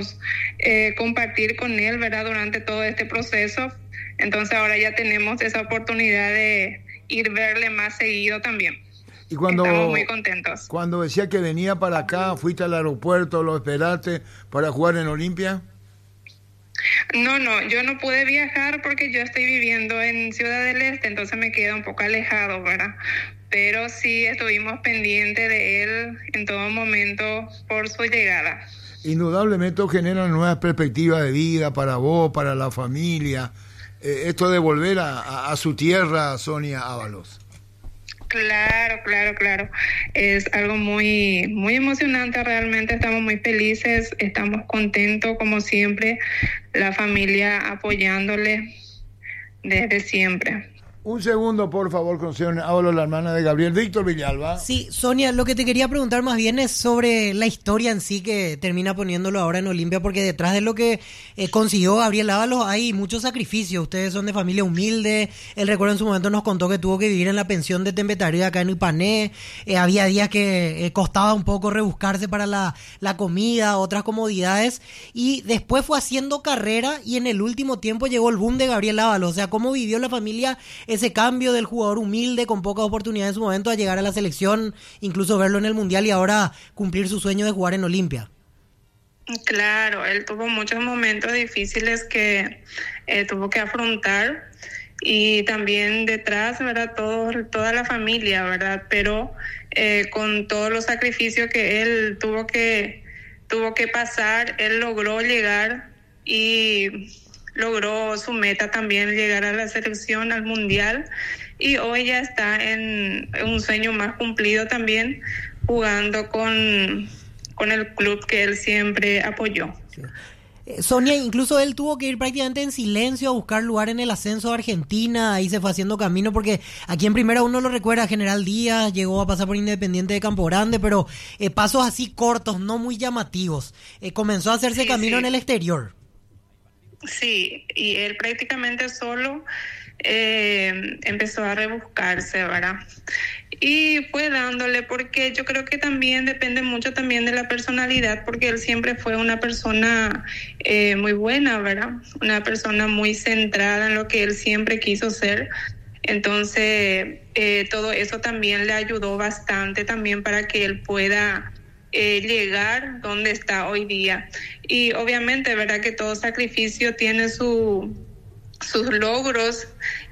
pudimos compartir con él, ¿verdad? Durante todo este proceso. Entonces ahora ya tenemos esa oportunidad de ir verle más seguido también. Y cuando, estamos muy contentos. Cuando decía que venía para acá, ¿fuiste al aeropuerto, lo esperaste para jugar en Olimpia? No, yo no pude viajar porque yo estoy viviendo en Ciudad del Este, entonces me queda un poco alejado, ¿verdad? Pero sí estuvimos pendientes de él en todo momento por su llegada. Indudablemente genera nuevas perspectivas de vida para vos, para la familia. Esto de volver a su tierra, Sonia Ábalos. Claro. Es algo muy, muy emocionante, realmente estamos muy felices, estamos contentos como siempre, la familia apoyándole desde siempre. Un segundo, por favor, con Sonia Ábalos, la hermana de Gabriel. Víctor Villalba. Sí, Sonia, lo que te quería preguntar más bien es sobre la historia en sí que termina poniéndolo ahora en Olimpia, porque detrás de lo que consiguió Gabriel Ábalos hay mucho sacrificio. Ustedes son de familia humilde. Él, recuerdo, en su momento nos contó que tuvo que vivir en la pensión de Tembetaría acá en Ipané. Había días que costaba un poco rebuscarse para la comida, otras comodidades. Y después fue haciendo carrera y en el último tiempo llegó el boom de Gabriel Ábalos. O sea, ¿cómo vivió la familia ese cambio del jugador humilde con pocas oportunidades en su momento a llegar a la selección, incluso verlo en el Mundial y ahora cumplir su sueño de jugar en Olimpia? Claro, él tuvo muchos momentos difíciles que tuvo que afrontar y también detrás, ¿verdad? Toda la familia, ¿verdad? Pero con todos los sacrificios que él tuvo que pasar, él logró llegar y logró su meta también, llegar a la selección, al Mundial, y hoy ya está en un sueño más cumplido también, jugando con el club que él siempre apoyó. Sí. Sonia, incluso él tuvo que ir prácticamente en silencio a buscar lugar en el ascenso de Argentina, ahí se fue haciendo camino, porque aquí en primera uno lo recuerda, General Díaz, llegó a pasar por Independiente de Campo Grande, pero pasos así cortos, no muy llamativos, comenzó a hacerse camino en el exterior. Sí, y él prácticamente solo empezó a rebuscarse, ¿verdad? Y fue dándole, porque yo creo que también depende mucho también de la personalidad, porque él siempre fue una persona muy buena, ¿verdad? Una persona muy centrada en lo que él siempre quiso ser. Entonces, todo eso también le ayudó bastante también para que él pueda llegar donde está hoy día. Y obviamente, verdad que todo sacrificio tiene sus logros,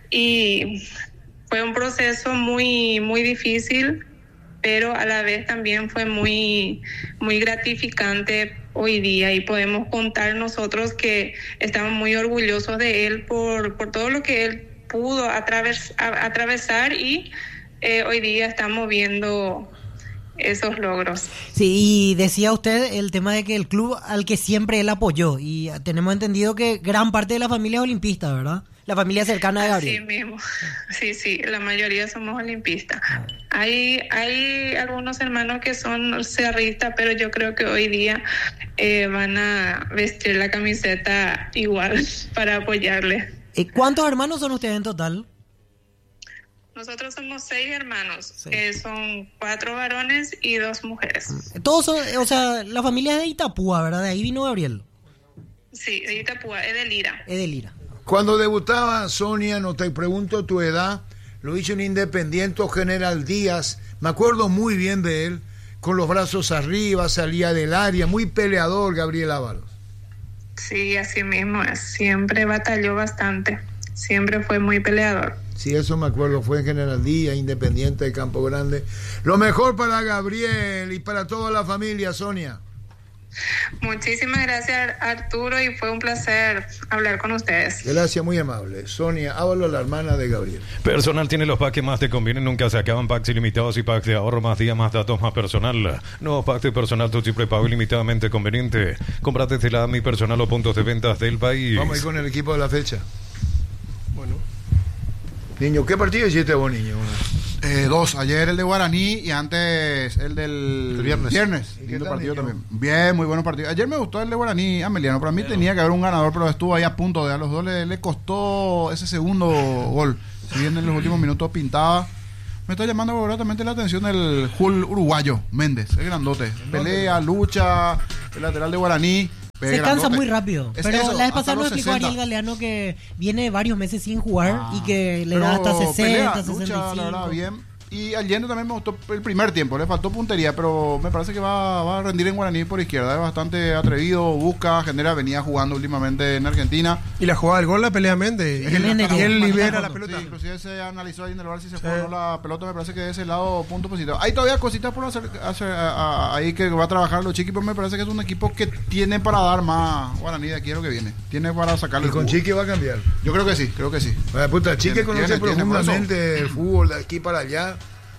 y fue un proceso muy, muy difícil, pero a la vez también fue muy, muy gratificante hoy día, y podemos contar nosotros que estamos muy orgullosos de él por todo lo que él pudo atravesar, y hoy día estamos viendo esos logros. Sí, y decía usted el tema de que el club al que siempre él apoyó, y tenemos entendido que gran parte de la familia es olimpista, ¿verdad? La familia cercana de Gabriel. Así mismo, sí, la mayoría somos olimpistas. Hay algunos hermanos que son cerristas, pero yo creo que hoy día van a vestir la camiseta igual para apoyarle. ¿Cuántos hermanos son ustedes en total? Nosotros somos 6 hermanos, son 4 varones y 2 mujeres. Todos son, o sea, la familia es de Itapúa, ¿verdad? De ahí vino Gabriel. Sí, de Itapúa, es de Lira. Es de Lira. Cuando debutaba, Sonia, no te pregunto tu edad, lo hizo en Independiente General Díaz, me acuerdo muy bien de él, con los brazos arriba, salía del área, muy peleador Gabriel Ábalos. Sí, así mismo es, siempre batalló bastante, siempre fue muy peleador. Sí, eso me acuerdo, fue en General Díaz, Independiente de Campo Grande. Lo mejor para Gabriel y para toda la familia, Sonia. Muchísimas gracias, Arturo, y fue un placer hablar con ustedes. Gracias, muy amable. Sonia Ábalos, la hermana de Gabriel. Personal tiene los packs que más te convienen, nunca se acaban. Packs ilimitados y packs de ahorro, más días, más datos, más personal. Nuevos packs de personal, tu triple pago ilimitadamente conveniente. Comprate desde la Mi Personal o puntos de ventas del país. Vamos a ir con el equipo de la fecha. Bueno. Niño, ¿qué partido hiciste vos, niño? 2, ayer el de Guaraní y antes el del viernes. Lindo partido también. Bien, muy buenos partidos. Ayer me gustó el de Guaraní, Ameliano. Para mí tenía que haber un ganador, pero estuvo ahí a punto de a los dos le costó ese segundo gol. Si bien en los últimos minutos pintaba. Me está llamando gratamente la atención el Hull uruguayo, Méndez, el grandote. Pelea, lucha, el lateral de Guaraní. Se cansa muy rápido. Es Pero eso, la vez hasta pasada nos los explicó 60. Ariel Galeano que viene varios meses sin jugar y que le Pero da hasta 60, pelea, 65. lucha, la verdad, bien. Y al Allende también me gustó el primer tiempo, le faltó puntería, pero me parece que va a rendir en Guaraní por izquierda. Es bastante atrevido, busca, genera, venía jugando últimamente en Argentina. Y la jugada del gol la pelea Méndez. Y él libera la pelota. Sí, inclusive se analizó ahí en el bar si se fue o no la pelota. Me parece que de ese lado, punto positivo. Hay todavía cositas por hacer ahí que va a trabajar los Chiquis, pero me parece que es un equipo que tiene para dar más Guaraní de aquí a lo que viene. Tiene para sacarle Y el con jugo. Chiqui va a cambiar. Yo creo que sí, creo que sí. Puta, Chiqui Tiene, conoce tiene, profundamente el fútbol de aquí para allá.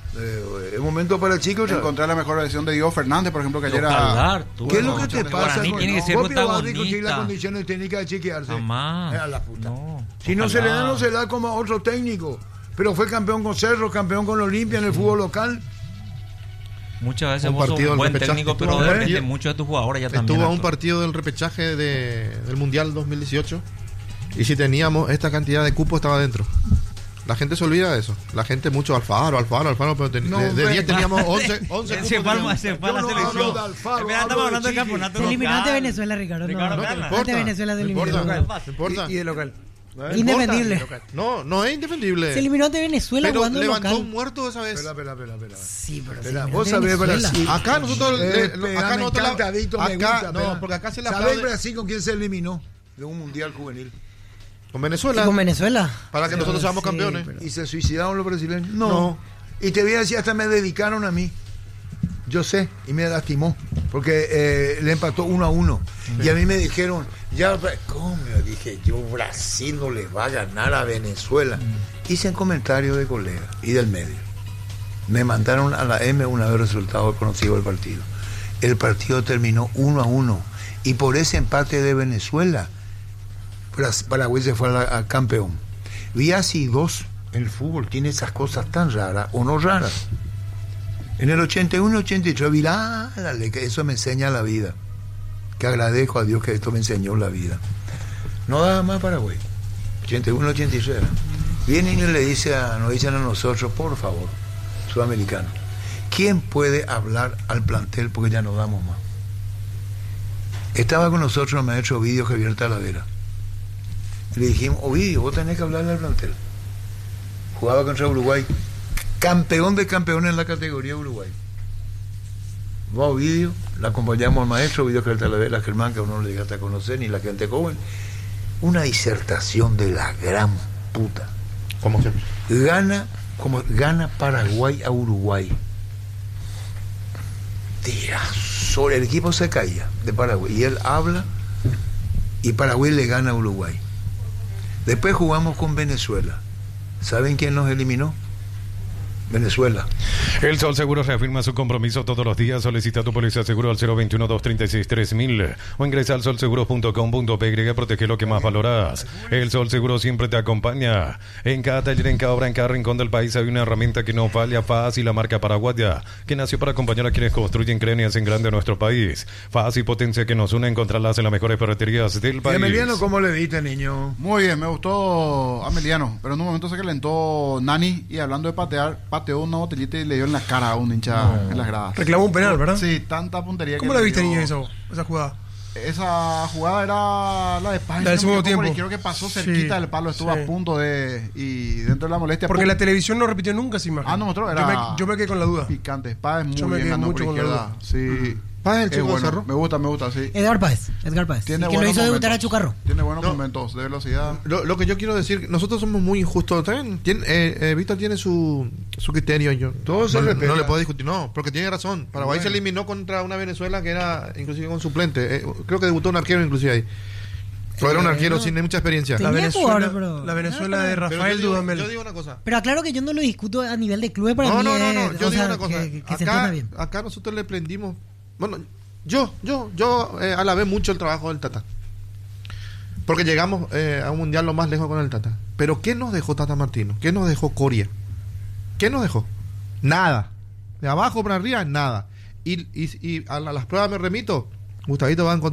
Es momento para el chico. Encontrar la mejor versión de Diego Fernández, por ejemplo, que ayer Localar, tú, ¿Qué es lo no, que te pasa? Guaraní con tiene que ser vos, pero vas a discutir protagonista. las condiciones técnicas de chequearse. Jamás. A la puta. No, Si no ojalá. se le da, no se le da como a otro técnico. Pero fue campeón con Cerro, campeón con Olimpia en el fútbol local. Muchas veces Un vos sos partido un del buen repechaje. técnico, pero Estuvo- depende mucho de tus jugadores ya también. Estuvo a un Arturo. partido del repechaje del Mundial 2018 y si teníamos esta cantidad de cupos estaba dentro. La gente se olvida de eso. La gente mucho Alfaro, pero No, de hombre. 10 teníamos 11 cupos. Se fue teníamos. se fue a la Yo no hablo selección. de Alfaro, Espera, hablo estamos de hablando de Chiqui. campeonato Se eliminó ante local. Venezuela, Ricardo. Ricardo, No, gana. no. Ante Venezuela se No eliminó. importa. No importa. Y de local. No Indefendible. importa. No es indefendible. Se eliminó ante Venezuela Pero jugando levantó local. un muerto esa vez. Espera. Sí, pero se Espera, eliminó vos ante sabés Venezuela. Brasil. Acá nosotros Espera, acá me nosotros encanta, Adicto, me acá gusta, no, espera. porque acá se le ¿Sabés aplaude Brasil con quién se eliminó de un mundial juvenil? con Y Venezuela con Venezuela. para que nosotros seamos Sí, campeones. pero- ¿Y se suicidaron los brasileños? No. Y te voy a decir, hasta me dedicaron a mí. Yo sé, y me lastimó, porque le empató 1-1. Y a mí me dijeron, ya, ¿cómo? Dije, yo Brasil no le va a ganar a Venezuela. Hice un comentario de colega y del medio. Me mandaron a la M una vez resultado conocido del partido. El partido terminó 1-1. Y por ese empate de Venezuela, Paraguay se fue a campeón. Vi así dos. El fútbol tiene esas cosas tan raras o no raras. En el 81-83 vi, dale, que eso me enseña la vida. Que agradezco a Dios que esto me enseñó la vida. No daba más Paraguay. 81-83. Vienen y nos dicen a nosotros, por favor, sudamericanos, ¿quién puede hablar al plantel porque ya no damos más? Estaba con nosotros el maestro Ovidio Javier Talavera. Le dijimos, Ovidio, vos tenés que hablarle al plantel. Jugaba contra Uruguay, campeón de campeones en la categoría Uruguay. Va Ovidio, la acompañamos al maestro Ovidio Javier Talavera, Germán, que uno no le llegaste a conocer, ni la gente joven. Una disertación de la gran puta. Como siempre. Gana Paraguay a Uruguay. El equipo se caía de Paraguay y él habla y Paraguay le gana a Uruguay. Después jugamos con Venezuela. ¿Saben quién nos eliminó? Venezuela. El Sol Seguro reafirma su compromiso todos los días. Solicita tu póliza seguro al 021-236-3000 o ingresa al solseguro.com.py. Protege lo que más valoras. El Sol Seguro siempre te acompaña. En cada taller, en cada obra, en cada rincón del país hay una herramienta que no falla. Fácil, la marca paraguaya, que nació para acompañar a quienes construyen, creen y hacen grande nuestro país. Fácil y potencia que nos une, encontrarlas en las mejores ferreterías del ¿Y país. Emiliano cómo le viste, niño? Muy bien, me gustó Ameliano, pero en un momento se calentó Nani y hablando de patear, pateó una botellita y le dio en la cara a un hincha en las gradas. Reclamó un penal, ¿verdad? Sí, tanta puntería. ¿Cómo que la le viste, dio. niño, esa jugada? Esa jugada era la de Paz. La del segundo tiempo. Creo que pasó cerquita Sí, del palo, estuvo sí. a punto de... Y dentro de la molestia... Porque ¡pum! la televisión no repitió nunca esa imagen. Ah, no, mostró, era... Yo me quedé con la duda. Picante. Paz es Yo muy me bien, quedé ganó mucho por con la izquierda. duda. Sí. Paz el Es chico de bueno, Cerro. me gusta, sí. Edgar Páez. Tiene el que lo buenos hizo debutar a momentos. Chucarro. Tiene buenos No. momentos de velocidad. Lo que yo quiero decir, nosotros somos muy injustos. También Víctor tiene su criterio. Yo Todo se respeta. no le puedo discutir. No, porque tiene razón. Paraguay se eliminó contra una Venezuela que era inclusive con suplente. Creo que debutó un arquero inclusive ahí. Pero era un arquero sin mucha experiencia. Sí. La Tenía Venezuela, jugadores, pero- la Venezuela de Pero Rafael Dudamel. yo digo una cosa. Pero aclaro que yo no lo discuto a nivel de club para mí. No. es, Yo o digo sea, una cosa. que se entienda bien. Acá nosotros le prendimos. Bueno, yo alabé mucho el trabajo del Tata. Porque llegamos a un mundial lo más lejos con el Tata. Pero ¿qué nos dejó Tata Martino? ¿Qué nos dejó Coria? ¿Qué nos dejó? Nada. De abajo para arriba, nada. Y a las pruebas me remito. Gustavito va a encontrar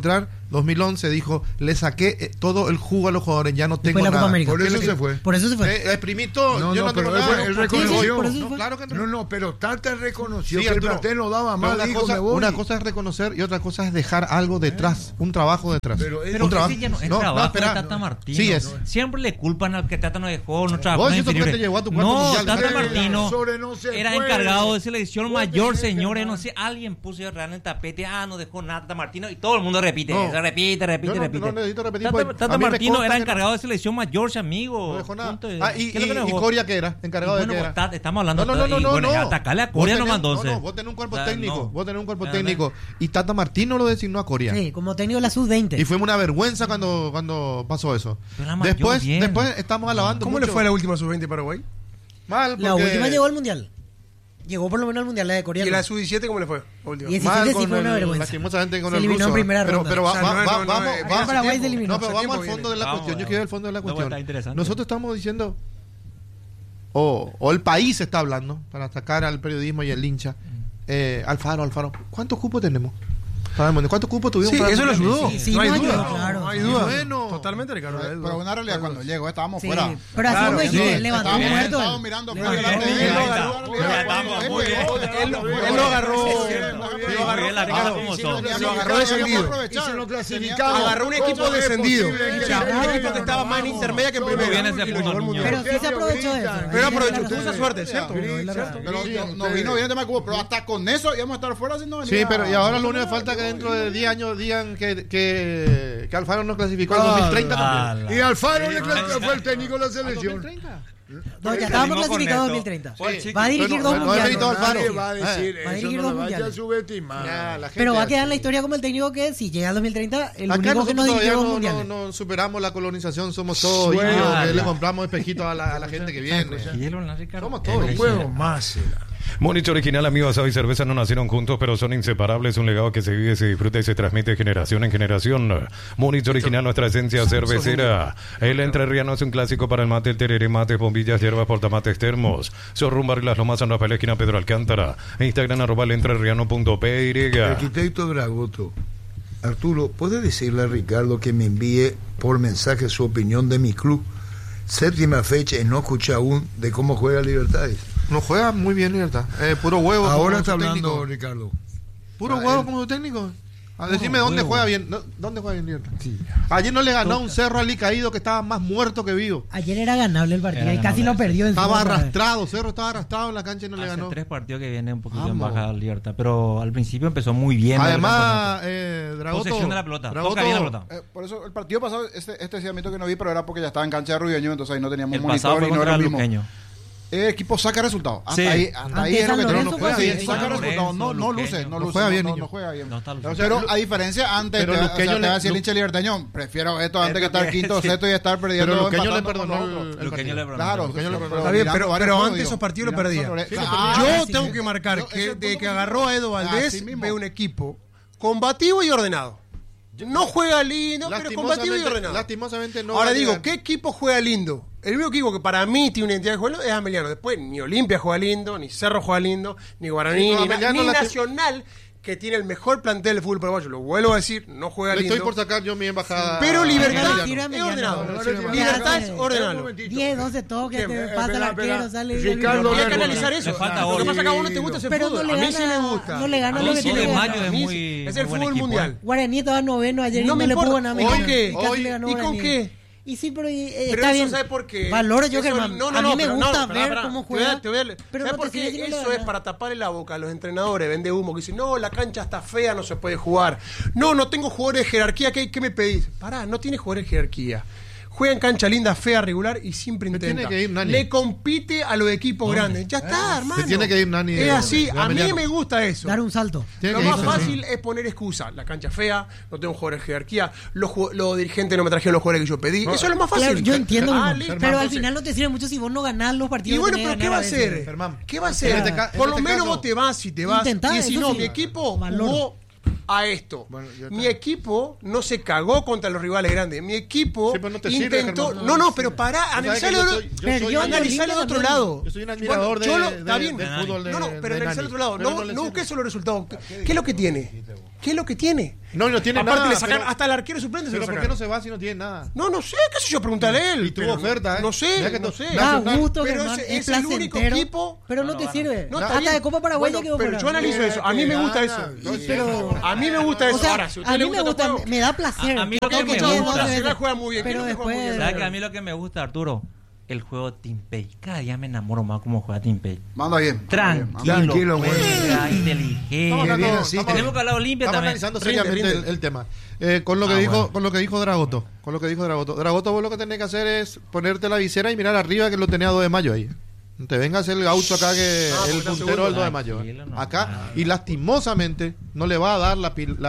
2011 dijo, le saqué todo el jugo a los jugadores, ya no tengo la Copa nada. América. Por eso se fue. Por eso se fue. Exprimí todo, yo no tengo pero nada. él Sí, reconoció. por eso se fue. Claro que no. No, pero Tata reconoció Sí, que el Arturo, plantel no daba pero más, dijo, me voy. una cosa es reconocer y otra cosa es dejar algo detrás, un trabajo detrás. Pero él- Pero un trabajo. ese ya no es No, trabajo espera. de Tata Martino. Sí es. Siempre le culpan al que Tata no dejó, no trabajó Vos en decís que inferiores. te llevó a tu cuarto No, mundial. Tata Sí, Martino sobre no se era puede. encargado de selección Vos mayor, tenés que señores. más. No sé, alguien puso a en el tapete. No dejó nada Tata Martino. Y todo el mundo repite, No. repite. Yo no necesito repetir, Tata, porque Tata a mí me Martino consta era que no. encargado de selección mayor, amigo. No dejó nada. Punto. Y ¿Qué es lo que no dejó? Coria, ¿qué era? ¿Encargado Bueno, de qué era? estamos hablando No. atacarle a Coria nomás entonces. No, vos tenés un cuerpo O sea, técnico. no. Vos tenés un cuerpo No, técnico. Y Tata Martino lo designó a Coria. Sí, como técnico de la sub-20. Y fue una vergüenza cuando pasó eso. Pero la mayor Después bien. estamos alabando ¿Cómo mucho. le fue a la última sub-20 Paraguay? Mal, La porque- última llegó al Mundial. Llegó por lo menos al Mundial, la de Corea. ¿Y la sub-17 cómo le fue? La última. 17 mal sí con fue una el- vergüenza. lastimosamente con Se el eliminó ruso. en primera pero, ronda. Pero O sea, vamos, Acá Paraguay se eliminó. No, pero vamos al Hace fondo de la tiempo cuestión. viene. Yo quiero el fondo de la Luego cuestión. está interesante. Nosotros estamos diciendo, o el país está hablando, para atacar al periodismo y el hincha. Alfaro, ¿cuántos cupos tenemos? ¿Cuántos cupos tuvimos? Sí, para el eso le Mundial? ayudó. Sí, no hay no duda. ayudó, claro. No hay duda. Bueno. Totalmente, Ricardo. no hay duda. Pero una realidad, cuando llegó estábamos Sí, fuera. pero así como dijiste, sí. levantó Estábamos muerto. mirando Levantó fuera delante de muerto. él. Ahí está. Ya estamos, muy bien. Él lo agarró. Muy bien, la Ricardo, ¿cómo son? Lo agarró descendido. Y se lo clasificamos. Agarró un equipo ¿Cómo es descendido. posible O sea, que- un equipo que estaba más en intermedia que en Muy primera. bien ese Y lo punto, llevó al niño. Mundial. Pero sí se aprovechó de eso. Pero aprovechó, Ahí tuvo la esa razón. suerte, ¿cierto? Pero nos vino bien el tema de Cuba, pero hasta con eso íbamos a estar fuera si no venía. Sí, pero y ahora lo único que falta es que dentro de 10 años digan que Alfaro nos clasificó en 2030 también. Y Alfaro fue el técnico de la selección. No, ya estábamos Seguimos con clasificados en esto. 2030. Sí. Va a dirigir Bueno, dos no he mundiales. felicitado al Alfaro. Nadie va a decir Va a eso, dirigir no dos lo vaya a mundiales. subestimar. Ya, la gente Pero va a quedar en así. la historia como el técnico que si llega al 2030, el Acá único que nosotros nos todavía dirigió dos no mundiales. superamos la colonización, somos todos Suena. indios, que le compramos espejitos a la gente que viene. Tranquilo, la Ricardo. Somos todos No indios. puedo más. será. Monich Original, amigos, asado y cerveza no nacieron juntos, pero son inseparables. Un legado que se vive, se disfruta y se transmite de generación en generación. Monich Original, nuestra esencia cervecera. El entrerriano es un clásico para el mate, el tereré, mates, bombillas, hierbas, portamates, termos. Sorrumbar y Las Lomas, San Rafael, esquina Pedro Alcántara. Instagram, @elentrerriano.py. Arquitecto Dragoto. Arturo, ¿puede decirle a Ricardo que me envíe por mensaje su opinión de mi club? Séptima fecha y no escucha aún de cómo juega Libertades. No juega muy bien, Libertad. Puro huevo. Ahora como está su hablando técnico. Ricardo. Puro huevo como su técnico. Decime dónde juega bien. ¿Dónde juega bien Libertad? Ayer no le ganó a un Cerro Alicaído que estaba más muerto que vivo. Ayer era ganable el partido Era y casi ganable. lo perdió en Estaba arrastrado, Cerro estaba arrastrado en la cancha y no le Hace ganó. 3 partidos que viene un poquito Vamos. en baja Libertad, pero al principio empezó muy bien. Además, Dragoto. Posesión de la pelota. Dragoto, Toca bien la pelota. Por eso el partido pasado, este seguimiento que no vi, pero era porque ya estaba en cancha de Ruideño, entonces ahí no teníamos El pasado monitor fue y no era contra el el mismo. Luqueño. El equipo saca resultados. Hasta Sí. ahí es lo Ante que San tenemos. Lorenzo No juega fue bien, así. saca San resultados. No Lorenzo, luce, no Luqueño. luce. juega bien, no niño. juega bien. No está luciendo. O sea, Pero a diferencia antes, pero te Luqueño va a le- decir el hincha libertaño, prefiero esto antes que estar Luqueño, quinto o sí. sexto y estar perdiendo. Pero Luqueño le empatando con perdonó nosotros. el Luqueño le partido. Claro, Luqueño le perdonó. Está bien, mirando varios pero juegos, antes digo. esos partidos lo Mirando perdía. San Lorenzo. Yo sí. tengo que marcar Yo- que ese de que punto- agarró a Edo Valdés Así mismo. ve un equipo combativo y ordenado. No juega lindo, pero combativo y ordenado. Lastimosamente no. Ahora va a digo, llegar. ¿qué equipo juega lindo? El único equipo que para mí tiene una identidad de juego es Ameliano. Después ni Olimpia juega lindo, ni Cerro juega lindo, ni Guaraní, Sí, no, ni, Ameliano ni lasti- Nacional, que tiene el mejor plantel de fútbol paraguayo. Lo vuelvo a decir, no juega Le lindo. estoy por sacar yo mi embajada. Pero Libertad Tiro es Ameliano. ordenado. No, no, no, Libertad es no, ordenado. 10, 12 toques, ¿Qué? te pasa el Espera, arquero, espera. sale Ricardo, Hay que Lerdo. analizar eso. Le falta Lo que oro. pasa es que a vos no te gusta ese Pero fútbol. no le A mí sí gana- me gusta. no le gana A lo mí que sí, tiene de que mayo ganar. es A mí muy es el buen fútbol equipo, mundial. Guaraní estaba noveno ayer No y me no le importa. pudo ganar. ¿Y con América. qué? Y casi Hoy- le ganó ¿Y con Guaraní. qué? Y sí, pero Pero está eso, bien. ¿sabes por qué? Valoro yo, Eso- Germán. no, a mí me pero gusta no, ver pará, cómo te voy a- juega. te voy a- Pero ¿sabes no por te sirve qué? que no le Eso gana. es para taparle la boca a los entrenadores, vende humo, que dicen, no, la cancha está fea, no se puede jugar. No tengo jugadores de jerarquía, ¿qué me pedís? Pará, no tiene jugadores de jerarquía. Juega en cancha linda, fea, regular y siempre intenta. tiene que ir Nani. Le compite a los equipos grandes. Ya está, hermano. Se tiene que ir Nani Es de- así. de A mí Ameliano. me gusta eso. Dar un salto. Tiene Lo que más irse, fácil es poner excusa. La cancha es fea, no tengo jugadores de jerarquía, los dirigentes no me trajeron los jugadores que yo pedí. Eso es lo más fácil. Claro, yo entiendo, Ah, Germán, listo. pero al Entonces- final no te sirve mucho si vos no ganás los partidos. y bueno, que pero tenés ¿qué que va a ganar a veces. hacer? Germán. ¿Qué va a hacer? En este ca- Por en lo este menos caso- vos te vas y te vas. Intentá, Y si eso no, sí. mi equipo Valoro. jugó a esto. Bueno, ya está. Mi equipo no se cagó contra los rivales grandes. Mi equipo Sí, pero no te sirve, intentó. Germán. No, pero pará, Tú sabes que analizalo. yo soy- yo Perdió soy- en Analizalo de otro también. lado. Yo soy un admirador Bueno, de- está bien. del fútbol de- No, pero de analizalo de Nani. otro lado. Pero No le busques sirve. solo el resultado. ¿Qué es lo que tiene? ¿Qué es lo que tiene? No tiene Aparte nada. le sacan pero- hasta el arquero suplente. Pero se lo ¿por qué no sacan. se va si no tiene nada? No sé, qué sé yo, pregúntale a él. Y tuvo pero oferta, ¿eh? No sé, Mira que no no- sé. Da Nacional- gusto, pero Germán, ese es es el único placentero, equipo. pero no te sirve. No, está Hasta bien. de Copa Paraguay Bueno, ya quedó pero fuera. yo analizo eso. A mí me gusta eso. Pero- A mí me gusta eso. O sea, Ahora, si a usted a le mí me gusta, gusta, me da placer. A mí lo que Porque me bien, gusta- no te Nacional ves- juega muy bien. Pero ¿Quién juega muy después... bien? ¿Sabes que a mí lo que me gusta, Arturo? El juego Teampay. Cada día me enamoro más cómo juega Teampay. Manda bien. Tranquilo, juega, Qué inteligente. bien así. Tenemos que hablar Olimpia Estamos también. analizando Rinde, seriamente rinde. el tema. Con lo que dijo Dragoto. Dragoto, vos lo que tenés que hacer es ponerte la visera y mirar arriba que lo tenés a 2 de mayo ahí. No te vengas el gaucho acá que el porque está puntero del 2 de segundo. mayo. Tranquilo, no. Acá, y lastimosamente, no le va a dar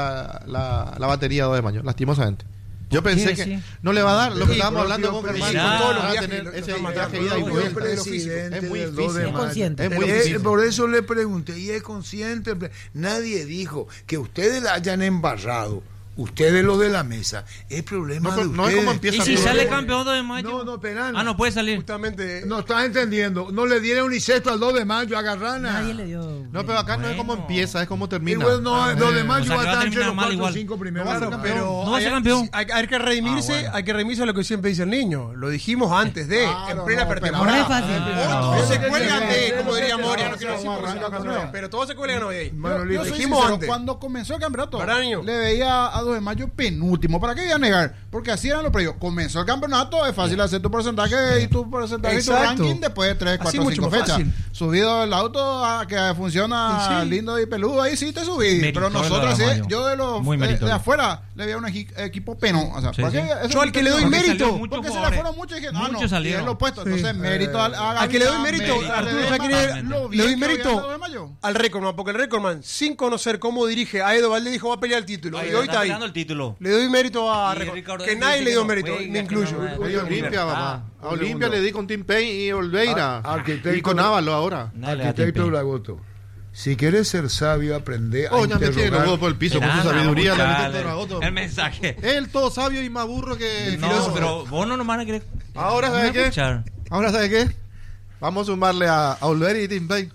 la batería 2 de mayo. Lastimosamente. Yo pensé que sí. no le va a dar lo que Sí, estábamos propio hablando con Germán. presidente. Con todos los Ah, viajes, tener tener ese ese viaje viaje ida y Fue vuelta. presidente Es muy del difícil. 2 de Es mayo. consciente. Es muy difícil. Por eso le pregunté, y es consciente. Nadie dijo que ustedes la hayan embarrado. Ustedes los de la mesa. Es problema No, de no ustedes. es como empieza ¿Y si todo. sale campeón 2 de mayo? No, penal. Ah, no puede salir. Justamente. No estás entendiendo. No le dieron ni sexto al 2 de mayo a Garrana. Nadie le dio... No, pero acá no es como Bueno. empieza, es como Y termina. bueno, no, el 2 de O mayo sea, va que a va a estar entre terminar los mal 4 o igual. 5 primeros. No va a ser lugares. campeón. Pero No va a ser campeón. hay que redimirse, bueno. hay que redimirse a lo que siempre dice el niño. Lo dijimos antes de, en plena No es pretemporada. fácil. Todos se No. cuelgan de, como diría No. Moria, no quiero decir No. por si acaso, pero todos se cuelgan hoy ahí. Manolito. Yo soy dijimos sincero, antes. cuando comenzó el campeonato, Baraño. le veía a 2 de mayo penúltimo. ¿Para qué voy a negar? Porque así eran los predios. Comenzó el campeonato, es fácil hacer tu porcentaje y tu porcentaje y tu Exacto. ranking después de 3, Así 4, mucho 5 más fechas. fácil. Subido el auto a que funciona Sí. lindo y peludo, ahí sí te subí. Meritorio Pero nosotros lo de sí, Mayo. yo de los Muy de meritorio. afuera le veía un equipo peno. O sea, Sí, ¿para sí. qué? Eso Yo al que le doy porque mérito, salió mucho porque se le jugadores. fueron muchos y dije, Muchos no, salieron. y es lo opuesto. Sí. Entonces, mérito Al que le doy mérito, Gavita, Arturo, mérito, ¿sabes quién es? lo Le doy bien que mérito había dado de Mayo. al Recordman, porque el Recordman, sin conocer cómo dirige a Edo Valdés, dijo va a pelear el título. Ahí Y hoy está está ahí. peleando el título. Le doy mérito a Y Recordman. Ricardo Que dice nadie que le dio no mérito, juega, me que incluyo. no Oye, Olimpia, libertad. papá. A Un Olimpia segundo. le di con Tim Payne y Olveira. Arquitecto- Y con Ávalo ahora. Nadie le da Arquitecto Teampay. Dragoto. Si quieres ser sabio, aprende a Oh, ya me tiene los interrogar. huevos por el piso con Esperá, su sabiduría. vamos La a arquitecto escuchar Dragoto. el mensaje. Él todo sabio y más burro que el No, filósofo. pero vos no nos van a querer. Ahora, no me ¿sabes qué? escuchar. Ahora, ¿sabes qué? Vamos a sumarle a Olveira y Tim Payne.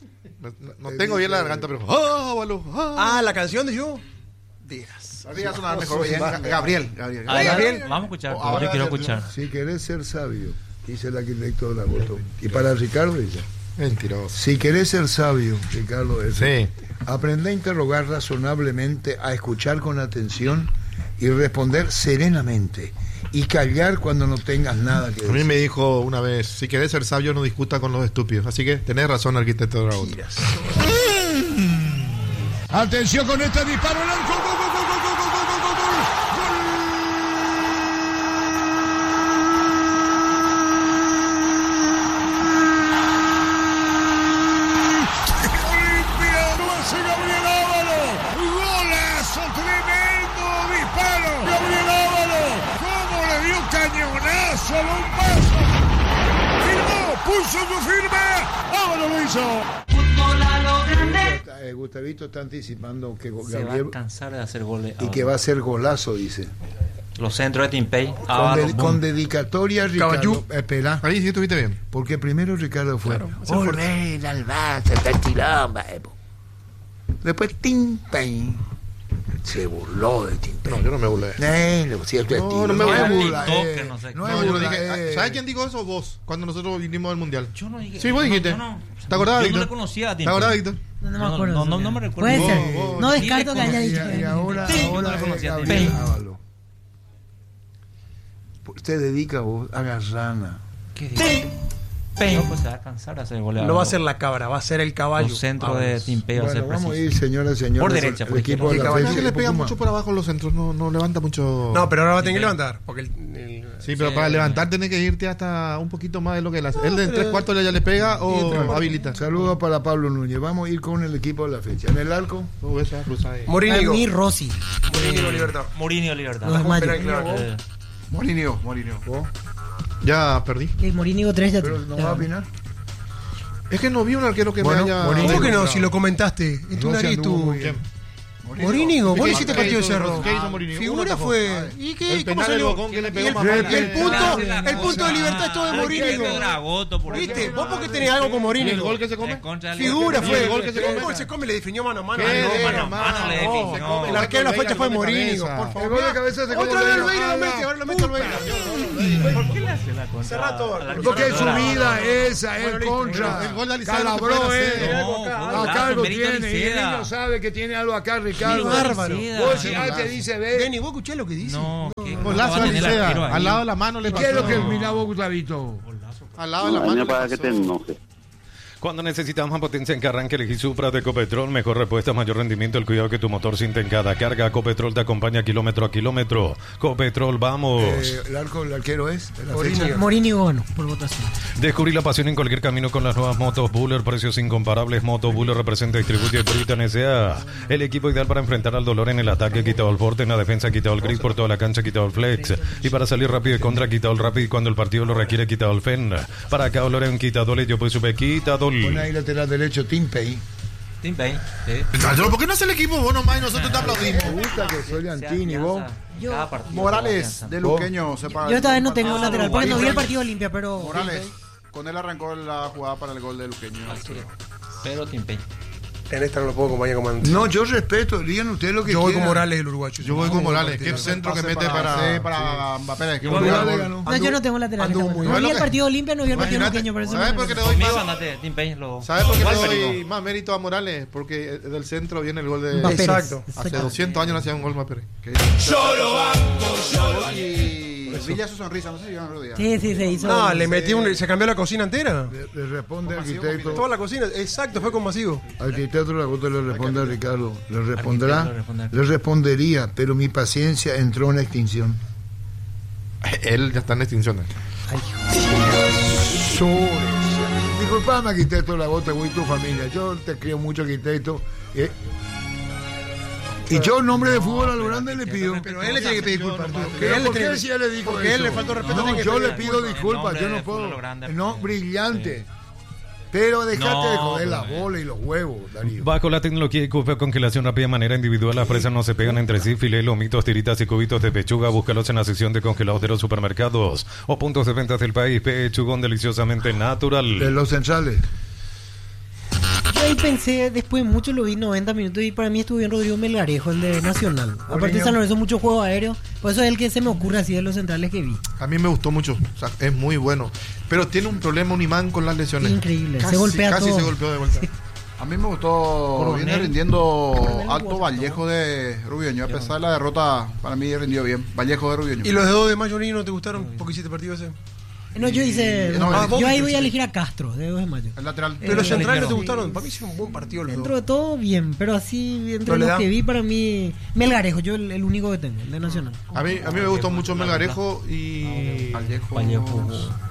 No tengo bien la garganta, pero. ¡Ah, Ávalo! Ah, la canción de yo. Digas. Había sonado mejor. Gabriel. A ver, Gabriel. vamos a escuchar. ahora Yo quiero hacer- escuchar. Si querés ser sabio, dice el arquitecto Dragoto. Y para Ricardo dice, Mentiroso. si querés ser sabio, Ricardo, Sí. aprende a interrogar razonablemente, a escuchar con atención y responder serenamente. Y callar cuando no tengas nada que A mí decir. me dijo una vez: si querés ser sabio, no discuta con los estúpidos. Así que tenés razón, arquitecto Dragoto. Atención con este disparo. ¡El arco! ¡Gol, gol, gol, gol, gol, gol, gol, gol, gol! Olimpia, lo hace Gabriel Ávalo. Golazo, tremendo disparo. Gabriel Ávalo, cómo le dio cañonazo a Bombazo. Firmó, puso su firma. Ávalo lo hizo. Gustavito está anticipando que Se va Gabriel a cansar de hacer goles. y que va a ser golazo, dice. Los centros de Teampay. Con dedicatoria, Ricardo. Caballú. Espera, Ahí sí estuviste bien. porque primero Ricardo fue. Olvera al Barça, está tirado, Después Tim Payne se burló de Tim No, Payne. yo no me burlé. Lo cierto es No, tiro. no me es burlé. burla, TikTok, que no sé qué. no es No, yo no burla, dije. ¿Sabes quién dijo eso? Vos, cuando nosotros vinimos del mundial. Yo no dije. Sí, vos dijiste. yo no. ¿Te acordás, Yo Víctor? no le conocía a ¿Te Teampay. acordás, Víctor? No me acuerdo. No me recuerdo. Puede ser. Vos, No ni descarto que haya le dicho. Y ahora, Sí, ahora no lo es conocía, Gabriel Tim. Ávalo. Usted dedica vos a Garrana. ¿Qué dice? No, pues se va a cansar de hacer goles. No va a ser la cabra, va a ser el caballo. Los centros de Teampay va a ser Bueno, vamos a ir, preciso. señoras y señores. Por derecha, el por equipo de izquierda. la Es fecha. que le pega Poco mucho más. por abajo los centros, no levanta mucho. No, pero ahora va a tener que levantar. Porque Sí, pero para levantar tenés que irte hasta un poquito más de lo que él hace. Él de 3/4 ya le pega o habilita. Saludos para Pablo Núñez. Vamos a ir con el equipo de la fecha. En el arco, Tú ves esa rusa ahí. A Morínigo. mí, Rossi. Morínigo Libertad. Mourinho Libertad. Los de Mayo. Eh, Morinio. vos. Ya perdí. Que Morínigo 3 ya Pero no va a opinar. Es que no vi un arquero que Bueno, me haya. Morínigo. ¿Cómo que no? Bravo. Si lo comentaste. En tu Rossi nariz anduvo tú. muy bien. Morínigo, vos ¿Qué hiciste hizo- partido de qué hizo- Cerro. qué hizo Morínigo? Figura Uno atajó. fue. ¿Y qué? El ¿Cómo penal del salió? Bocón que le pegó Y más el mal. punto de libertad es todo de Morínigo. ¿Viste? Vos porque tenés algo con ¿Y el Morínigo. gol que se come? Figura ¿Y fue. el gol que se El come? gol se come, le definió mano a mano. ¿Qué? Ah, no, Mano a mano le definió. El arquero de la fecha fue El gol de Morínigo, cabeza. por favor. El gol de cabeza se Otra come vez de lo veis, lo la mete, ahora lo mete al Veira. ¿Por qué le hace la contra? Cerrá todo. Porque es su vida esa, Bueno, es listo. contra. El gol de Aliseda Calabró no se puede él. hacer. Acá algo Mérito tiene. Y el Aliseda. niño sabe que tiene algo acá, Ricardo. Qué bárbaro. Vos ya te dice, ve. Denny, ¿vos escuchás lo que dice? No, ¿qué? Golazo Va a de tener el Aliseda. arquero ahí. Al lado de la mano le ¿Y pasó. qué es lo que mira vos, Gustavito? Al lado de la A mí mano me le parece que te pasó. enoje. Cuando necesitas más potencia en que arranque, elegí Supra de Ecopetrol. Mejor respuesta, mayor rendimiento, el cuidado que tu motor siente en cada carga. Ecopetrol te acompaña kilómetro a kilómetro. Ecopetrol, vamos. El arquero es. De la Morínigo. fecha. Morínigo ganó por votación. Descubrí la pasión en cualquier camino con las nuevas motos Buller, precios incomparables. Moto Buller representa y distribuye Britain S.A. El equipo ideal para enfrentar al dolor en el ataque, quitado el forte, en la defensa, quitado el gris, por toda la cancha, quitado el flex. Y para salir rápido de contra, quitado el rápido, y cuando el partido lo requiere, quitado el fen. Para cada dolor en un quitadole, yo pues supe quitadol. Pon ahí lateral derecho, Tim Pay. Team Pay, sí. Ricardo, ¿por qué no hace el equipo vos nomás y nosotros te aplaudimos? Me gusta que soy Antini, vos. Cada partido Morales se va de Luqueño se para. Yo esta vez no tengo Ah, lateral, porque no vi el Morales. partido limpia, pero. Morales. Con él arrancó la jugada para el gol de Luqueño. Pero Team Pay. En esta no lo puedo acompañar como antes. No, yo respeto, digan ustedes lo que Yo voy quieran. con Morales, el uruguayo. Yo voy con Morales. ¿Qué centro que mete para...? Sí, para Mbappé. Que Morales ganó. No, yo no tengo lateral. anduvo muy No bien. vi el partido limpia, no vi el partido Imagínate, pequeño, por eso. ¿sabes no- por qué le doy Conmigo más? andate, Team Pay lo... ¿Sabes por qué Igual, le doy pero- más mérito a Morales? Porque del centro viene el gol de... Mbappé. Exacto. Hace 200 años no hacía un gol más Pérez. Y brilla su sonrisa, no sé si yo no lo diga. Sí, sí, se hizo. No, le metí se cambió la cocina entera. Le responde arquitecto. Toda la cocina, exacto, fue con masivo. Arquitecto Lagoto le responde a Ricardo. Le responderá. Arquitecto le responde. Le respondería, pero mi paciencia entró en extinción. Él ya está en extinción. Disculpame, arquitecto Lagoto, voy tu familia. Yo te creo mucho, arquitecto. Y yo, en nombre de fútbol a lo grande, le pido. Pero él le tiene que pedir disculpas. Pero ¿por qué si él le dijo porque eso? él le faltó respeto. No, tiene que yo pedir le pido disculpas. disculpas, En yo nombre no de puedo. Fútbol Grande, No, sí. brillante. Pero dejate No, de joder la pero- bola y los huevos, Darío. Bajo la tecnología y de congelación rápida de manera individual, las presas no se pegan entre sí. Filé, lomitos, tiritas y cubitos de pechuga. Búscalos en la sección de congelados de los supermercados o puntos de ventas del país. Pechugón deliciosamente De natural. los centrales. Yo ahí pensé, después mucho lo vi 90 minutos y para mí estuvo bien Rodrigo Melgarejo, el de Nacional. Aparte de San Lorenzo, mucho juego aéreo. Por eso es el que se me ocurre así de los centrales que vi. A mí me gustó mucho. O sea, es muy bueno. Pero tiene un problema, un imán con las lesiones. Increíble, Casi, se golpea casi todo. se golpeó de vuelta. A mí me gustó, Coronel. viene rindiendo Coronel Alto Guapo, Vallejo de Rubioño. A pesar de la derrota, para mí rindió bien. Vallejo de Rubioño. ¿Y los de 2 de mayo no te gustaron? ¿Porque hiciste partido ese? No, yo hice. No, yo vos ahí me voy a hiciste. elegir a Castro, de 2 de mayo. El lateral. Pero los centrales no te sí. gustaron. Para mí hicieron un buen partido los Dentro dos. de todo, bien, pero así, entre ¿No le los da? que vi, para mí. Melgarejo, yo el único que tengo, el de Nacional. A mí me gustó mucho Melgarejo y... Vallejo. Vallejo.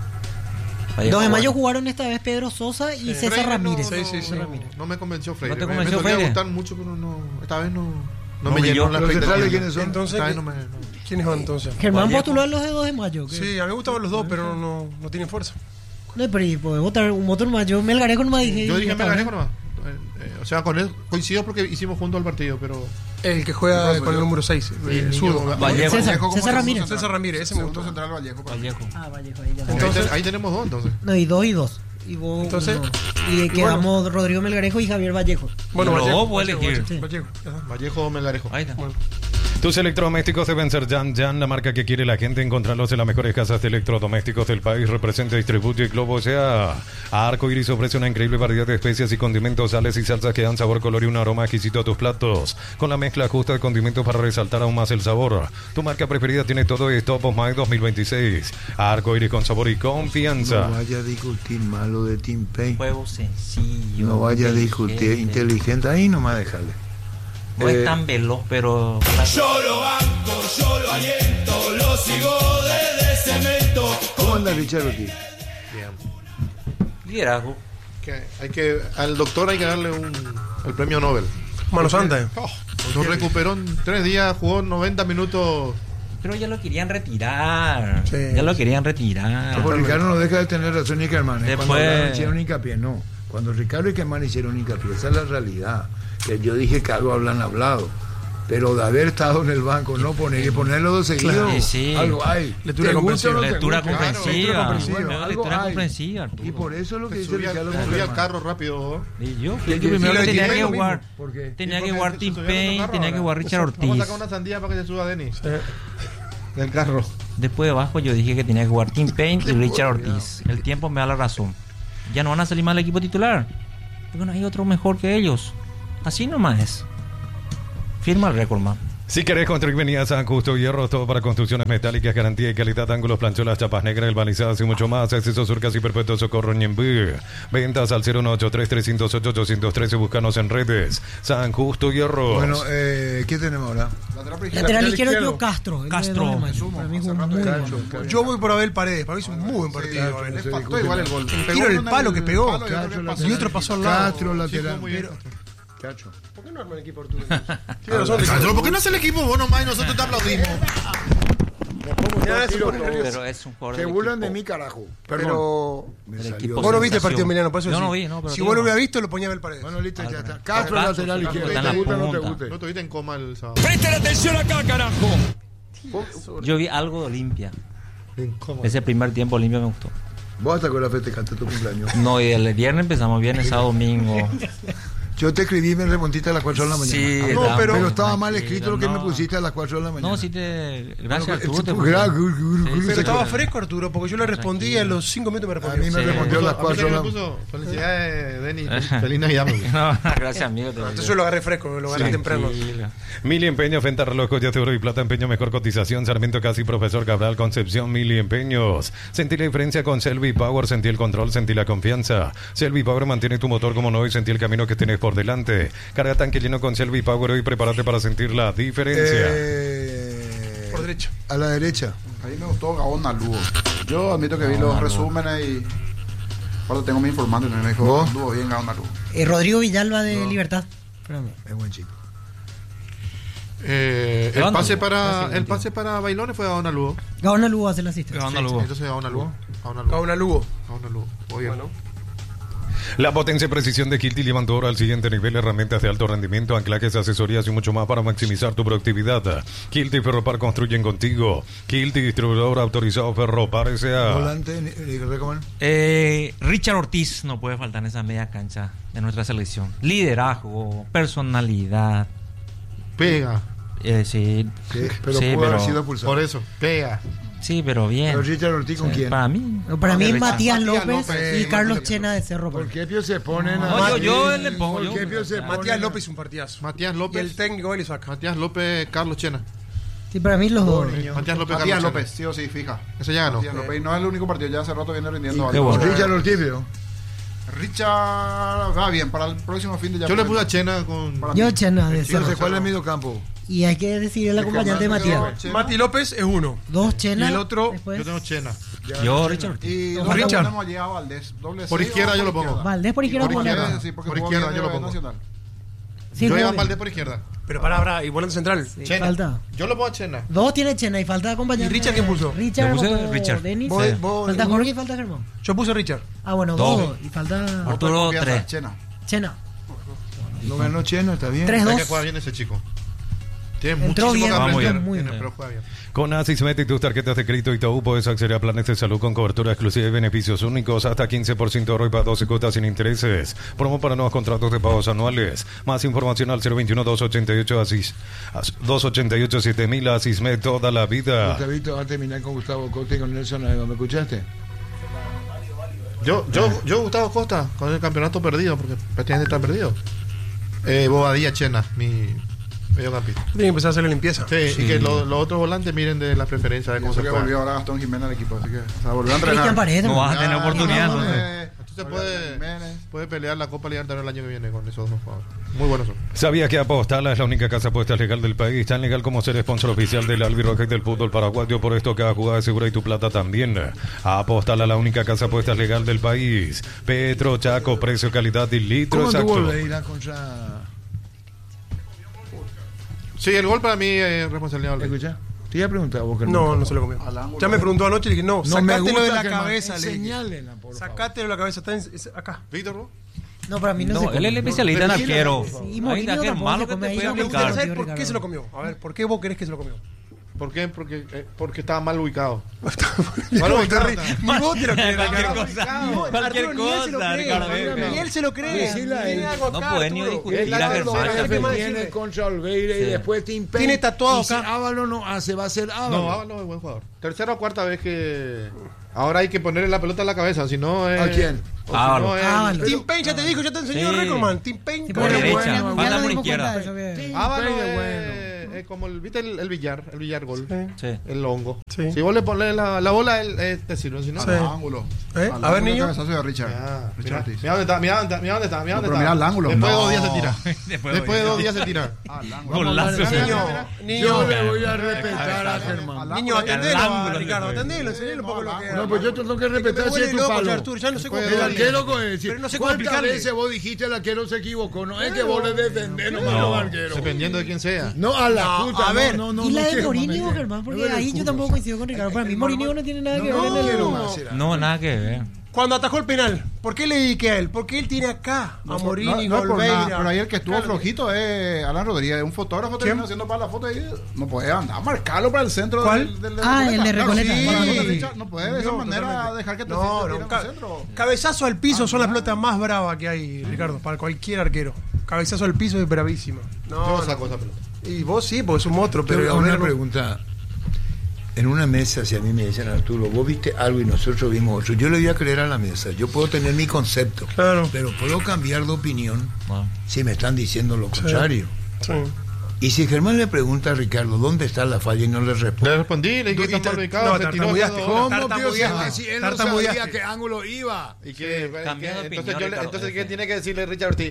2 de mayo jugaron esta vez Pedro Sosa y César Freire Ramírez. no me convenció Freire. ¿No te Me convenció solía Freire? gustar mucho, pero no, esta vez no No me brilló. llenó la ¿Los centrales expectativa. quiénes son? Entonces, Esta vez no me... ¿quiénes van entonces? Germán Vallejo. postuló a los de 2 de mayo. que- Sí, a mí me gustaban los dos, pero no tienen fuerza. No, pero y puede votar un otro más. Yo Melgarejo no me dije. Yo dije esta Melgarejo vez. nomás. O sea, con él coincido porque hicimos juntos el partido, pero... El que juega con el número 6, niño, zurdo. Vallejo. César como César segundo Ramírez. central. César Ramírez, ese me Segundo gustó. central Vallejo. para mí. Vallejo. Ah, Vallejo, ahí ya. Entonces- ahí tenemos dos, entonces. No, y 2 y 2. Y vos. Entonces, uno. Y quedamos Rodrigo Melgarejo y Javier Vallejo. Bueno, Los Vallejo, dos puede elegir. Sí. Vallejo, ya está. Vallejo o Melgarejo. Ahí está. Tus electrodomésticos deben ser Jan Jan, la marca que quiere la gente. Encontrarlos en las mejores casas de electrodomésticos del país. Representa, distribuye Globo sea. Arco Iris ofrece una increíble variedad de especias y condimentos, sales y salsas que dan sabor, color y un aroma exquisito a tus platos. Con la mezcla justa de condimentos para resaltar aún más el sabor. Tu marca preferida tiene todo y Top of Mind 2026. Arco Iris con sabor y confianza. No vaya a discutir malo de Tim Payne. Juego sencillo. No vaya a discutir inteligente. Ahí nomás déjale. No es tan veloz, pero... ¿Cómo anda Richard aquí? Liderazgo. Al doctor hay que darle el premio Nobel. Mano Santa. Lo recuperó en 3 días, jugó 90 minutos. Pero ya lo querían retirar. Sí. Ya lo querían retirar. Porque Ricardo no deja de tener razón y Germán. Después- Cuando hablaron, hicieron hincapié, no. Cuando Ricardo y Germán hicieron hincapié, esa es la realidad. que yo dije que algo habrán hablado. Pero de haber estado en el banco, no poner y ponerlo dos seguidos, Claro, sí. algo hay. Lectura ¿Te gusta o no te Lectura gusta? comprensiva. Bueno, algo Lectura hay. comprensiva, Arturo. Y por eso lo que dice Subí Ricardo al Monterman. carro rápido. Y yo Y- primero y- que tenía y- que lo jugar. mismo. ¿Por qué? Tenía Y que porque jugar se Tim subieron al Payne, carro tenía que ahora. jugar Richard Vamos a Ortiz. sacar una sandía para que se suba Denis. Del carro. Después de abajo yo dije que tenía que jugar Tim Payne y Richard Ortiz. El tiempo me da la razón. Ya no van a salir más del equipo titular. Porque no hay otro mejor que ellos. Así nomás es. Firma el récord, man. Si querés construir, venía a San Justo Hierro, todo para construcciones metálicas, garantía y calidad, ángulos, plancholas, chapas negras, balizadas y mucho más. Acceso Surcas y Perpetuo Socorro Ñembú. Ventas al 0183308-813. Búscanos en redes. San Justo Hierro. Bueno, ¿qué tenemos ahora? Lateral izquierdo yo Castro. el de Castro. 2 de mayo. Para mí es un muy Cacho, bueno. Cacho. Yo voy por Abel Paredes. Para mí es un muy buen partido. Cacho, Abel. no se Faltó discute igual nada. el gol. Tiro el palo que pegó. palo y otro Cacho, que pasó. Y otro pasó al lado. Castro, lateral. Muy bien. Cacho. ¿Por qué no arma el equipo Arturo? Tiene razón, Castro, ¿por qué no hace el equipo vos nomás y nosotros te aplaudimos? Ya, se pone nervioso. Pero es un jugador Se del burlan de equipo. mí, carajo. Pero Me del salió. equipo vos no viste el partido sensación. Emiliano, por eso Yo sí. no vi, no, pero Si digo, vos lo hubieras visto, lo ponía a ver Paredes. Bueno, listo, ya está. Álvaro. Castro, Álvaro, lateral Álvaro, izquierdo. está en ¿Te la gusta o no te punta. guste? No estuviste en coma el sábado. Presten atención acá, carajo. Yo vi algo de Olimpia. En coma. Ese primer tiempo Olimpia me gustó. Vos hasta con la festejaste tu cumpleaños. No, y el viernes empezamos viernes, sábado, domingo. Yo te escribí me remontiste a las 4 de la mañana. Sí, no, estaba pero muy estaba mal tranquilo, escrito lo que me no. pusiste a las 4 de la mañana. No, sí te... Gracias, Bueno, Arturo. te tipo, puse. Pero estaba Claro. fresco, Arturo, porque yo le respondí a los 5 minutos me A respondió. mí me Sí. respondió a las A mí 4 de también la me mañana. puso felicidades, Denis. Feliz Navidad. me puso. No, gracias, amigo. te Entonces digo. yo lo agarré fresco, lo agarré temprano. Tranquilo. Mili Empeños, venta reloj, joyas de oro y plata, empeño, mejor cotización, Sarmiento Casi, Profesor Cabral, Concepción, Mili Empeños. Sentí la diferencia con Selvi Power, sentí el control, sentí la confianza. Selvi Power mantiene tu motor como no y sentí el camino que tenés por delante. Carga tanque lleno con Selvi Power hoy, prepárate para sentir la diferencia. Por derecha. A la derecha. Ahí me gustó Gabón Nalugo. Yo admito que vi los resúmenes y. Ahora tengo mi informante y me dijo: ¿Vos? anduvo bien Gabón Nalugo. Rodrigo Villalba de Libertad. Espérame. Es buen chico. El pase para Bailones fue a Ona Lugo. Gaona Lugo hace la asistencia. Gaona Lugo. Entonces a Ona Lugo. A Ona Cada Lugo. una Lugo. A Ona Lugo. Muy bien. Bueno. La potencia y precisión de Kilty llevan tu oro al siguiente nivel, herramientas de alto rendimiento, anclajes, asesorías y mucho más para maximizar tu productividad. Kilty y Ferropar construyen contigo. Kilty, distribuidor autorizado Ferropar S.A. Volante, recomiendo. Richard Ortiz no puede faltar en esa media cancha de nuestra selección. Liderazgo, personalidad. Pega. Sí, Pero sí, pudo haber pero- sido pulsado. Por eso. Pega. sí, pero bien. Pero Richard Ortiz, ¿con Sí, quién? Para mí. No, para mí es Richard. Matías Matías López López, y sí, Carlos Matías Chena de Cerro. ¿Por Porteño. qué Pio se ponen a... No, yo le pongo. ¿Por yo- qué Pio se Matías ponen a- López es un partidazo. Matías Y López. el técnico él hizo acá. Matías López, Carlos Chena. Sí, para mí los dos. Matías López, Matías Carlos López, Chena. sí o sí, fija. Ese ya ganó. Matías López. Y no es el único partido, ya hace rato viene rindiendo qué algo. bueno. Richard Ortiz, veo. Richard va bien, para el próximo fin de ya. Yo le puse a Chena con. Para Yo mí. Chena de Yo no sé Cerro. cuál es medio campo. Y hay que decidir el acompañante de Matías. Chena. Mati López es uno. Dos Chena. Y el otro- después. Yo tengo Chena. Yo, Richard Ortiz. Y Richard. nosotros ponemos allí a Valdés. Doble Por seis izquierda o yo lo por pongo. izquierda. Valdés por izquierda. Por Juan izquierda, Lapa. Sí, porque Por jugó izquierda bien yo lo de pongo. Nacional. Sí, Yo jugó iba a bien. Valdés por izquierda. Pero para, y volante central. Sí, Chena. falta. Yo lo pongo a Chena. Dos tiene Chena y falta acompañante. ¿Y Richard quién puso? Richard. Yo puse votó Richard. Denis. Vos- Sí. vos- Falta Jorge y falta Germán. Yo puse Richard. Ah, bueno, Dos. dos. Y falta Arturo, Confianza, 3. Chena. Chena. No ganó Chena, está bien. 3-2. Hay que juega bien ese chico. Tiene Entró muchísimo bien, que aprender. entró muy bien. Pero juega bien. Con Asismet y tus tarjetas de crédito Itaú puedes acceder a planes de salud con cobertura exclusiva y beneficios únicos hasta 15% de ahorro y para 12 cuotas sin intereses. Promo para nuevos contratos de pagos anuales. Más información al 021-288-7000 Asismet toda la vida. Gustavito va a terminar con Gustavo Costa y con Nelson Aeva. ¿Me escuchaste? Yo, Gustavo Costa, con el campeonato perdido, porque prácticamente está perdido. Bobadilla Chena, mi mediocampista. Tiene que empezar a hacer la limpieza. Sí, y que los otros volantes miren de las preferencias de Y cómo eso se que juega. volvió ahora Gastón Jiménez al equipo, así que volvió a Cristian entrenar. Paredes. No vas a tener Ya, oportunidad, no, no sé. Entonces Jiménez. puede pelear la Copa Libertadores el año que viene con esos dos jugadores. Muy buenos son. ¿Sabías que Apostala es la única casa de apuestas legal del país? Tan legal como ser sponsor oficial del Albirroja y del fútbol paraguayo. Por esto cada jugada es segura y tu plata también. Apostala, la única casa de apuestas legal del país. Petro, Chaco, precio, calidad y litro ¿Cómo exacto. tuvo Leira contra... Sí, el gol para mí es responsabilidad del Rey. ¿Escucha? Te iba a preguntar a vos que No, no se lo comió. Al ángulo. Ya me preguntó anoche y le dije, no, No me sacátelo gusta de la que cabeza. Le dije. enseñálenla, por favor. Sacátelo de la cabeza, está acá. Víctor, ¿no? No, para mí no, se No, come. él es el especialista en arquero. Sí, y Hay Mourinho de arquero tampoco malo se que come te ahí, puede no Me me aplicar. gustaría saber Ricardo. por qué se lo comió. A ver, ¿por qué vos querés que se lo comió? ¿Por qué? Porque estaba mal ubicado. Ni Bueno, vos te Ricardo, re- ni vos te lo crees, Cualquier Ricardo. cosa. Cualquier Arturo, ni él se lo cosa, cree. Ricardo. Ni él se lo cree. Decile a él. Tiene algo No acá, puede ni Arturo. discutir El la Ábalo Germán. ¿Qué más viene decirle? contra Olveira y Sí. después Tim Payne. Tiene tatuado Y si acá. Ábalo no hace, va a ser Ábalo. No, Ábalo es buen jugador. Tercera o cuarta vez que... Ahora hay que ponerle la pelota en la cabeza, si no es... ¿A quién? o si Ábalo. no es- Ábalo. Tim Payne ya te dijo, ya te enseñó Sí. Recordman. Tim Payne. Sí, Por pero derecha, bueno, ya manda nos por dimos izquierda. cuenta de eso, que- Ábalo Payne, es, bueno. es como ¿viste el billar gol? Sí. Sí. El hongo. Sí. Si vos le pones la bola, él te sirve, si no... Sí. Al ángulo. ¿Eh? Al A ver, ángulo, niño. cabezazo de Richard. Ah, Richard mira, Ortiz. mira dónde está, mira dónde está. No, pero mira el ángulo. Después de No. 2 días se tira. Después Después de 2 días se tira. Al ángulo. Golazo. Niño, Yo niño. le voy a respetar a Germán. Niño, Al atendelo, ángulo, Ricardo, después. atendelo, enseñale un poco lo que No, pues yo te tengo que Es que me respetar si vuelve es tu loco, palo. Arturo, ya no sé cómo El explicarle. arquero, con decir, Pero no sé cómo ¿cuántas explicarle. veces vos dijiste el arquero se equivocó? No es que vos le defendés nomás a los arqueros. Dependiendo de quién sea. No, a la No, puta. a ver. no, Y la de quiero Mourinho, más, Germán, no porque me ahí yo discutas. tampoco coincido con Ricardo. Para mí Mourinho no tiene nada que ver en No quiero el... más. No, nada que ver. Cuando atajó el penal, ¿por qué le dediqué a él? Porque él tiene acá a Mourinho y No es por Olveira. nada, pero ahí el que estuvo flojito es Alan Rodríguez, un fotógrafo terminó haciendo para la foto y no puede andar a marcarlo para el centro ¿Cuál? del Ah, el de Recoleta. Sí. Para la fecha, no puede de esa No, manera totalmente. dejar que te No, tire no, al centro. cabezazo al piso son las pelotas más bravas que hay, Ricardo, para cualquier arquero. Cabezazo al piso es bravísimo. No, Yo saco esa pelota. Y vos sí, porque es un monstruo, pero Pero a una ver, no. pregunta. En una mesa, si a mí me dicen, Arturo, vos viste algo y nosotros vimos otro, yo le voy a creer a la mesa. Yo puedo tener mi concepto, Claro. pero puedo cambiar de opinión Bueno. si me están diciendo lo contrario. Sí. Y si Germán le pregunta a Ricardo dónde está la falla y no le responde. Le respondí, le dije que está mal ubicado. no, se tiró tartamudeaste. todo. ¿Cómo? ¿Cómo, Tartamudeaste. Pío? Si él no sabía Tartamudeaste. qué ángulo iba. Y que, Cambió de entonces, opinión, Ricardo, entonces ese. ¿qué tiene que decirle Richard Ortiz?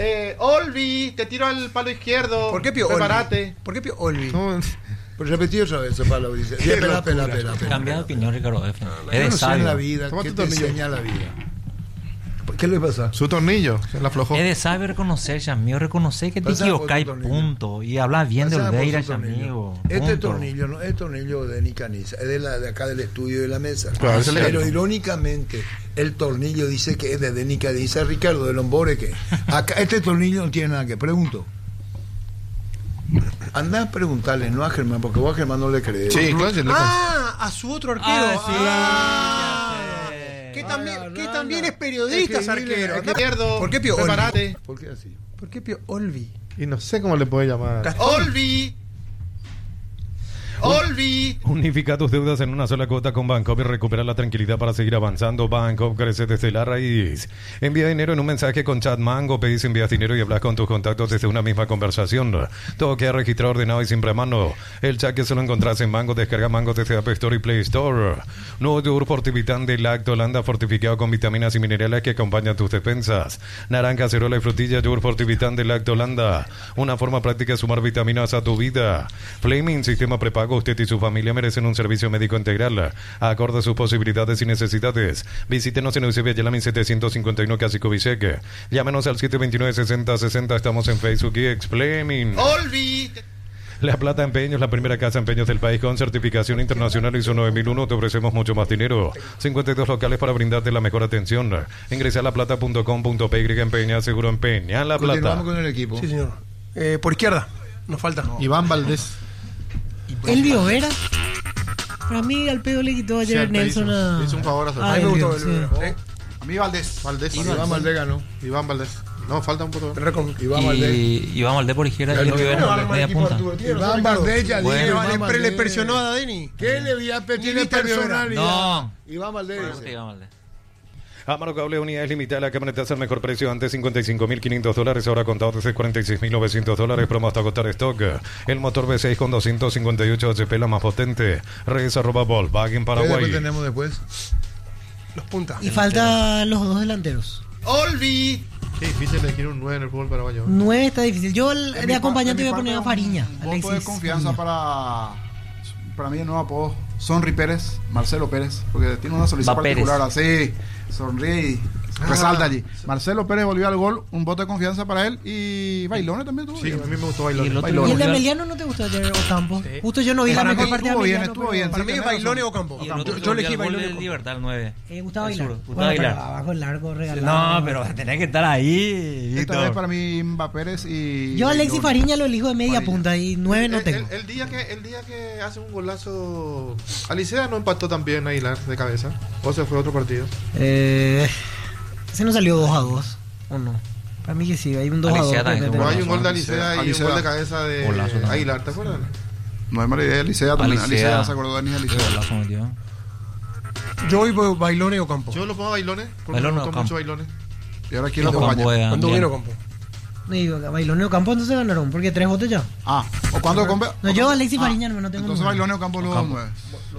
Olvi, te tiro al palo izquierdo. ¿Por qué Pio Prepárate. Olvi? ¿Por qué Pio Olvi? No, Pues repetí otra vez, Pablo. Dice, pela. Cambia de opinión, Ricardo. Es Yo de no sé en la sabio. vida, Toma ¿qué tu te tornillo. enseña la vida? ¿Qué le pasa? su tornillo, se la aflojó. Es de saber reconocer, Yamío. Reconocer que te Pasa por equivocáis, tu tornillo. punto. Y hablar bien de Pasaba por Olveira, su tornillo. Yamío. Este tornillo no es tornillo de Nicaniza, es de acá del estudio de la mesa. Claro, ese le Pero ganó. irónicamente, el tornillo dice que es de Denica, dice Ricardo de Lombore que acá este tornillo no tiene nada que pregunto. Anda a preguntarle, no a Germán, porque vos a Germán no le crees. Sí, claro, sí, le A su otro arquero. Que también es periodista, ese arquero. izquierdo. ¿Por qué Pio Olvi? Prepárate. ¿Por qué así? ¿Por qué Pio Olvi? Y no sé cómo le puede llamar. Gastón. Olvi. Olvi. Unifica tus deudas en una sola cuota con Bancopp y recupera la tranquilidad para seguir avanzando. Bancopp crece desde la raíz. Envía dinero en un mensaje con Chat Mango, pedís, envías dinero y hablas con tus contactos desde una misma conversación. Todo queda registrado, ordenado y siempre a mano. El chat que solo encontrás en Mango, descarga Mango desde App Store y Play Store. Nuevo yogur Fortivitán de Lactolanda, fortificado con vitaminas y minerales que acompañan tus despensas. Naranja, acerola y frutilla, yogur Fortivitán de Lactolanda. Una forma práctica de sumar vitaminas a tu vida. Flaming, sistema prepago. Usted y su familia merecen un servicio médico integral, acorde a sus posibilidades y necesidades. Visítenos en Eusebio Yelamin 751 Casico Viseque. Llámenos al 729-6060. Estamos en Facebook y Flaming. Olvi. La Plata Empeños, la primera casa de empeños del país con certificación internacional ISO 9001. Te ofrecemos mucho más dinero. 52 locales para brindarte la mejor atención. Ingresa a laplata.com.py. Empeña, seguro empeña. La Plata. Continuamos con el equipo. Sí, señor. Por izquierda, nos falta. Iván Valdés. Elvio Vera. Para mí al pedo le quitó ayer Sí, Nelson a... hizo un favor a su- A mí me Elvio, gustó sí. el A mí Valdés. Iván Valdés ganó. Iván Valdés. No, falta un poco. Iván Valdés. Y Iván Valdés por izquierda y Ya el no, Rivera no, en media punta. Iván Valdés ya Bueno. dije, Iván Le Valdés. presionó a Deni. ¿Qué le voy a pedir? Tiene viste a Elvio Vera. personalidad. No. Iván Valdés. Sí, Iván Valdés. Amaro Cable, unidades limitadas, la camioneta al mejor precio, antes $55.500, ahora contado desde $46.900, promo hasta agotar stock. El motor V6 con 258 HP, la más potente. Redes @ Volkswagen ¿Qué después Paraguay. tenemos después? Los puntas. Y faltan los dos delanteros. Olvi. Qué difícil elegir un 9 en el fútbol paraguayo. 9 está difícil. Yo de mi acompañante voy a parte, poner a Fariña. Un voto de confianza Fariña. para mí el nuevo apodo Sonri Pérez, Marcelo Pérez, porque tiene una sonrisa Va Pérez. particular así, sonríe, Resalta allí. Marcelo Pérez volvió al gol, un voto de confianza para él y Bailone también tuvo. Sí, a mí me gustó Y el Bailone. otro- ¿Y el de Yo- Emiliano no te gustó ayer, Ocampo? Sí. Justo yo no vi la Para mejor mí parte de estuvo bien, Emiliano. estuvo pero- bien. Para mí Sí, es tenés Bailone razón. o Campo. Y el otro Yo elegí el gol Bailone o del Campo. Libertad, el 9. Gustavo El Aguilar. sur, Gustavo Bueno, pero Aguilar. abajo el largo regalado. No, pero tenés que estar ahí, Esta Víctor. vez para mí Mba Pérez y Yo a Alexis Bailone. Fariña lo elijo de media Fariña. punta y 9 no tengo. El día que hace un golazo, Alicea no empató también Aguilar de cabeza. O se fue a otro partido. Ese no salió 2-2, ¿o no? Para mí que sí, hay un 2-2. Alicea también que tuvo No, te- hay un gol de Alicea, Alicea y un Alicea. gol de cabeza de Golazo también. Aguilar, ¿te acuerdas? No es mala idea, Alicea también. Alicea. Alicea se acordó de Denis Qué Alicea. golazo metió. Yo voy por Bailone o Campo. Yo lo pongo a Bailone, porque Bailone me o gustó Campo. mucho Bailone. Y ahora quién lo Campo acompaña. de ¿Cuándo Andrea. vino Campo? Y Bailone o Campo entonces ganaron, porque 3 votos ya. Ah, ¿o cuándo No, yo Alexis Ah, Fariña no tengo entonces nueve. Bailone o Campo los Ocampo. 9.